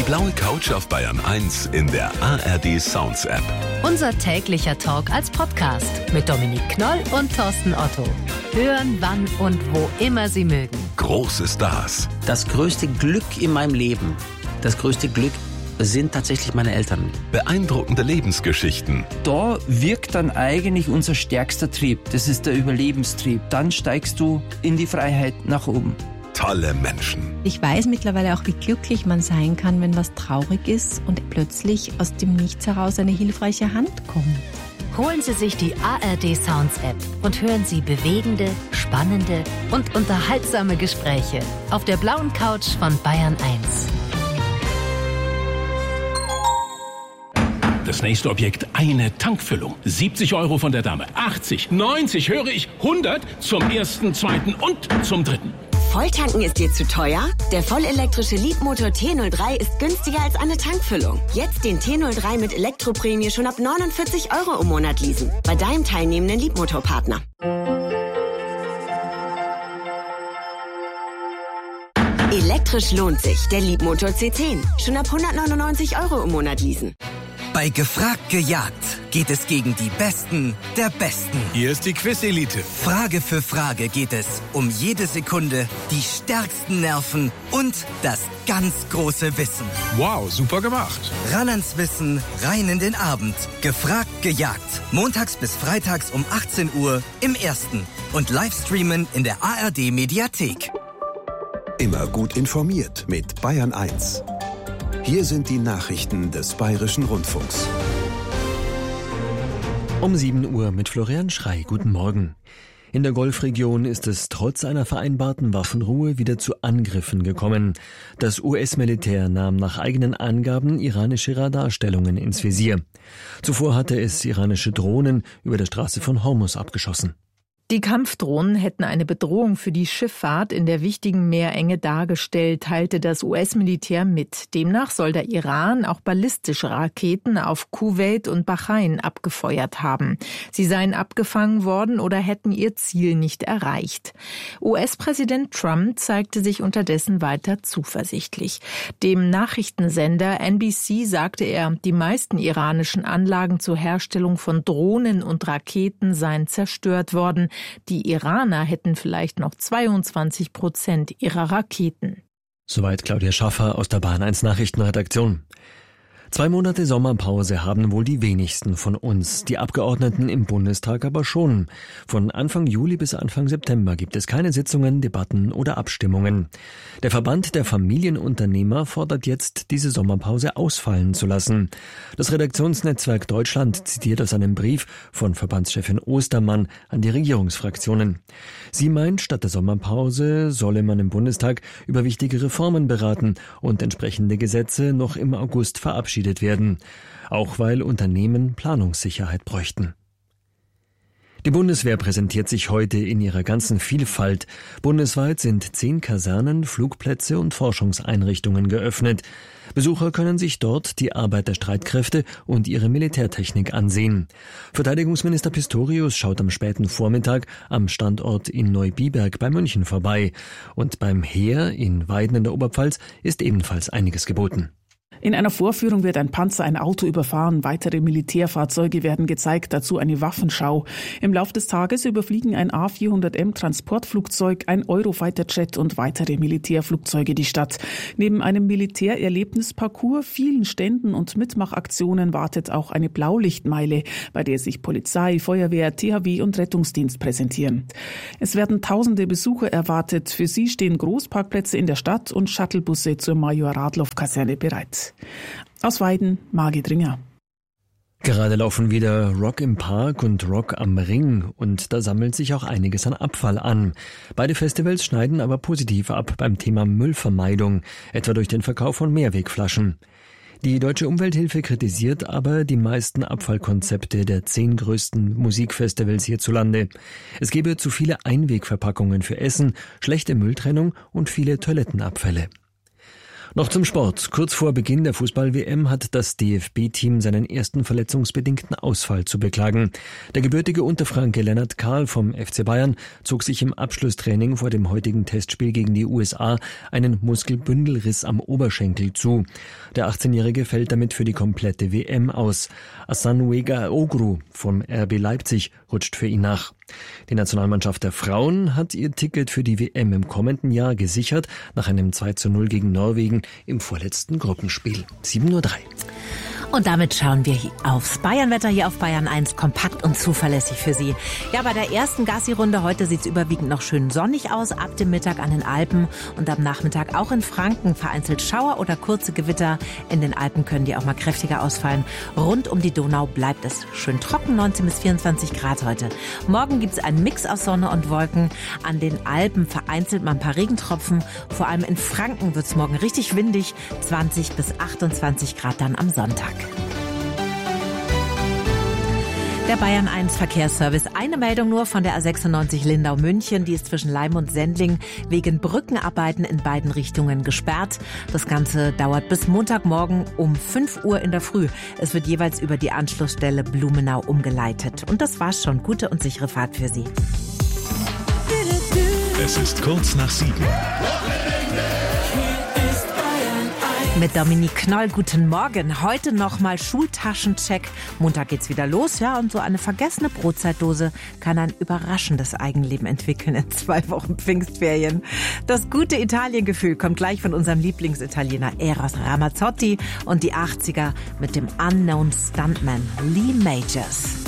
blaue Couch auf Bayern 1 in der ARD Sounds App. Unser täglicher Talk als Podcast mit Dominique Knoll und Thorsten Otto. Hören, wann und wo immer Sie mögen. Große Stars. Das größte Glück in meinem Leben, das größte Glück sind tatsächlich meine Eltern. Beeindruckende Lebensgeschichten. Da wirkt dann eigentlich unser stärkster Trieb. Das ist der Überlebenstrieb. Dann steigst du in die Freiheit nach oben. Tolle Menschen. Ich weiß mittlerweile auch, wie glücklich man sein kann, wenn was traurig ist und plötzlich aus dem Nichts heraus eine hilfreiche Hand kommt. Holen Sie sich die ARD Sounds App und hören Sie bewegende, spannende und unterhaltsame Gespräche auf der blauen Couch von Bayern 1. Das nächste Objekt, eine Tankfüllung. 70 € von der Dame, 80, 90, höre ich, 100 zum ersten, zweiten und zum dritten. Volltanken ist dir zu teuer? Der vollelektrische Leapmotor T03 ist günstiger als eine Tankfüllung. Jetzt den T03 mit Elektroprämie schon ab 49 € im Monat leasen. Bei deinem teilnehmenden Leapmotor-Partner. Elektrisch lohnt sich. Der Leapmotor C10. Schon ab 199 € im Monat leasen. Bei Gefragt gejagt geht es gegen die Besten der Besten. Hier ist die Quiz-Elite. Frage für Frage geht es um jede Sekunde, die stärksten Nerven und das ganz große Wissen. Wow, super gemacht. Ran ans Wissen, rein in den Abend. Gefragt gejagt. Montags bis freitags um 18 Uhr im Ersten. Und Livestreamen in der ARD-Mediathek. Immer gut informiert mit Bayern 1. Hier sind die Nachrichten des Bayerischen Rundfunks. Um 7 Uhr mit Florian Schrey. Guten Morgen. In der Golfregion ist es trotz einer vereinbarten Waffenruhe wieder zu Angriffen gekommen. Das US-Militär nahm nach eigenen Angaben iranische Radarstellungen ins Visier. Zuvor hatte es iranische Drohnen über der Straße von Hormuz abgeschossen. Die Kampfdrohnen hätten eine Bedrohung für die Schifffahrt in der wichtigen Meerenge dargestellt, teilte das US-Militär mit. Demnach soll der Iran auch ballistische Raketen auf Kuwait und Bahrain abgefeuert haben. Sie seien abgefangen worden oder hätten ihr Ziel nicht erreicht. US-Präsident Trump zeigte sich unterdessen weiter zuversichtlich. Dem Nachrichtensender NBC sagte er, die meisten iranischen Anlagen zur Herstellung von Drohnen und Raketen seien zerstört worden. Die Iraner hätten vielleicht noch 22% ihrer Raketen. Soweit Claudia Schaffer aus der Bayern 1 Nachrichtenredaktion. 2 Monate Sommerpause haben wohl die wenigsten von uns, die Abgeordneten im Bundestag aber schon. Von Anfang Juli bis Anfang September gibt es keine Sitzungen, Debatten oder Abstimmungen. Der Verband der Familienunternehmer fordert jetzt, diese Sommerpause ausfallen zu lassen. Das Redaktionsnetzwerk Deutschland zitiert aus einem Brief von Verbandschefin Ostermann an die Regierungsfraktionen. Sie meint, statt der Sommerpause solle man im Bundestag über wichtige Reformen beraten und entsprechende Gesetze noch im August verabschieden werden, auch weil Unternehmen Planungssicherheit bräuchten. Die Bundeswehr präsentiert sich heute in ihrer ganzen Vielfalt. Bundesweit sind 10 Kasernen, Flugplätze und Forschungseinrichtungen geöffnet. Besucher können sich dort die Arbeit der Streitkräfte und ihre Militärtechnik ansehen. Verteidigungsminister Pistorius schaut am späten Vormittag am Standort in Neubiberg bei München vorbei. Und beim Heer in Weiden in der Oberpfalz ist ebenfalls einiges geboten. In einer Vorführung wird ein Panzer ein Auto überfahren, weitere Militärfahrzeuge werden gezeigt, dazu eine Waffenschau. Im Lauf des Tages überfliegen ein A400M Transportflugzeug, ein Eurofighter-Jet und weitere Militärflugzeuge die Stadt. Neben einem Militärerlebnisparcours, vielen Ständen und Mitmachaktionen wartet auch eine Blaulichtmeile, bei der sich Polizei, Feuerwehr, THW und Rettungsdienst präsentieren. Es werden tausende Besucher erwartet. Für sie stehen Großparkplätze in der Stadt und Shuttlebusse zur Major-Radloff-Kaserne bereit. Aus Weiden, Margit Ringer. Gerade laufen wieder Rock im Park und Rock am Ring und da sammelt sich auch einiges an Abfall an. Beide Festivals schneiden aber positiv ab beim Thema Müllvermeidung, etwa durch den Verkauf von Mehrwegflaschen. Die Deutsche Umwelthilfe kritisiert aber die meisten Abfallkonzepte der 10 größten Musikfestivals hierzulande. Es gebe zu viele Einwegverpackungen für Essen, schlechte Mülltrennung und viele Toilettenabfälle. Noch zum Sport. Kurz vor Beginn der Fußball-WM hat das DFB-Team seinen ersten verletzungsbedingten Ausfall zu beklagen. Der gebürtige Unterfranke Lennart Kahl vom FC Bayern zog sich im Abschlusstraining vor dem heutigen Testspiel gegen die USA einen Muskelbündelriss am Oberschenkel zu. Der 18-Jährige fällt damit für die komplette WM aus. Asanuega Ogru vom RB Leipzig rutscht für ihn nach. Die Nationalmannschaft der Frauen hat ihr Ticket für die WM im kommenden Jahr gesichert, nach einem 2:0 gegen Norwegen im vorletzten Gruppenspiel. 7:03 Uhr. Und damit schauen wir aufs Bayernwetter hier auf Bayern 1, kompakt und zuverlässig für Sie. Ja, bei der ersten Gassi-Runde heute sieht es überwiegend noch schön sonnig aus, ab dem Mittag an den Alpen und am Nachmittag auch in Franken vereinzelt Schauer oder kurze Gewitter. In den Alpen können die auch mal kräftiger ausfallen. Rund um die Donau bleibt es schön trocken, 19 bis 24 Grad heute. Morgen gibt es einen Mix aus Sonne und Wolken. An den Alpen vereinzelt mal ein paar Regentropfen. Vor allem in Franken wird es morgen richtig windig, 20 bis 28 Grad dann am Sonntag. Der Bayern 1 Verkehrsservice. Eine Meldung nur von der A96 Lindau-München. Die ist zwischen Leim und Sendling wegen Brückenarbeiten in beiden Richtungen gesperrt. Das Ganze dauert bis Montagmorgen um 5 Uhr in der Früh. Es wird jeweils über die Anschlussstelle Blumenau umgeleitet. Und das war's schon. Gute und sichere Fahrt für Sie. Es ist kurz nach 7. Mit Dominique Knoll, guten Morgen. Heute nochmal Schultaschencheck. Montag geht's wieder los, ja, und so eine vergessene Brotzeitdose kann ein überraschendes Eigenleben entwickeln in 2 Wochen Pfingstferien. Das gute Italiengefühl kommt gleich von unserem Lieblingsitaliener Eros Ramazzotti und die 80er mit dem Unknown Stuntman Lee Majors.